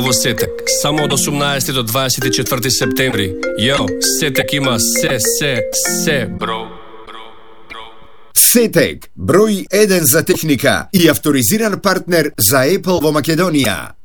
во Сетек. Само од 18 до 24 септември. Јо, Сетек има се, бро. Сетек, број 1 за техника и авторизиран партнер за Apple во Македонија.